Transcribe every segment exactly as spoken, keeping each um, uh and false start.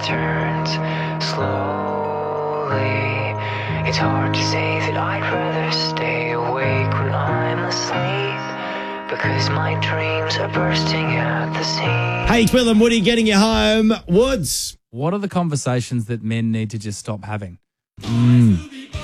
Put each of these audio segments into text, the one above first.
returns slowly. It's hard to say that I'd rather stay awake when I'm asleep, because my dreams are bursting at the seams. Hey, Twill and Woody getting you home. Woods. What are the conversations that men need to just stop having? Mm.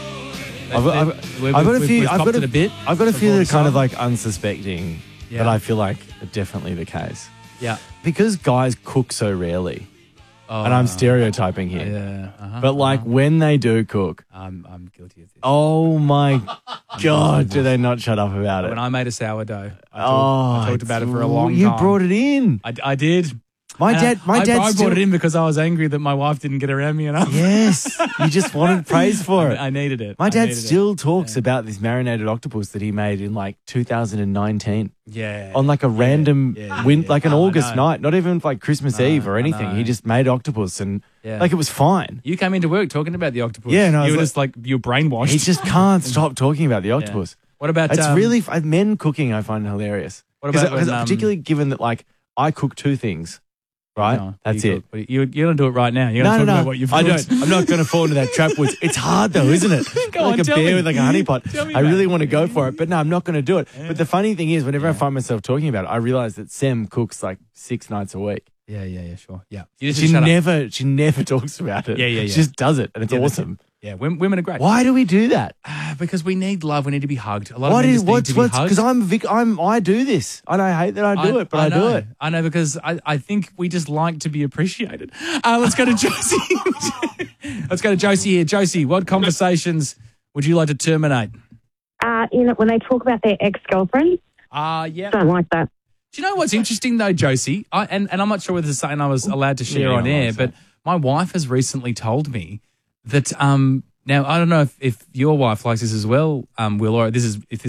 I've, I've, We've- I've got a we've- few. we've I've copped got it a bit I've got a few before that are kind of this like unsuspecting, Yeah. but I feel like are definitely the case. Yeah. Because guys cook so rarely, Oh, and I'm stereotyping here. Yeah. Uh-huh, But like uh-huh. when they do cook, I'm, I'm guilty of this. oh my God, do they not shut up about it? When I made a sourdough, I, talked, oh, I talked about it for a long you time. brought it in. I, I did. My And dad, my I, dad I still, brought it in because I was angry that my wife didn't get around me enough. Yes, you just wanted praise for it. I, I needed it. My I dad needed still it. talks about this marinated octopus that he made in like two thousand nineteen. Yeah. On like a random yeah, win, yeah. like an Oh, I August know. night, not even like Christmas No, Eve or I anything. know. He just made octopus and Yeah. like it was fine. You came into work talking about the octopus. Yeah, and I you was were like- just like, you're brainwashed. He just can't stop talking about the octopus. What about It's um, really f- men cooking. I find hilarious. What about Because when, um, particularly given that like I cook two things, right? No, That's you it. cook- but You, you're going to do it right now. You're No, going no, to talk no. about what you've I cooked. don't. I'm not going to fall into that trap. Woods. It's hard though, isn't it? Go like on, a tell bear me. with like a honey pot. Tell me I about really it. want to go for it, but no, I'm not going to do it. But the funny thing is, whenever I find myself talking about it, I realize that Sam cooks like six nights a week. Yeah, yeah, yeah, sure. Yeah. You just She shut up. never, she never talks about it. Yeah, yeah, She yeah. just does it, and it's Yeah, that's awesome. Yeah, women, women are great. Why do we do that? Uh, because we need love. We need to be hugged. A lot What of men is just need what's to be what's? hugged. Because I'm Vic. I'm I do this, and I hate that I do it, but I, do know. it. I know because I, I think we just like to be appreciated. Uh, let's go to Josie. Let's go to Josie here. Josie, what conversations would you like to terminate? Uh, you know, when they talk about their ex-girlfriends, Uh, yeah. don't like that. Do you know what's interesting though, Josie? I, and, and I'm not sure whether this is something I was allowed to share Yeah, on I air, like but my wife has recently told me that, um, now I don't know if, if your wife likes this as well, um, Will, or this is, if this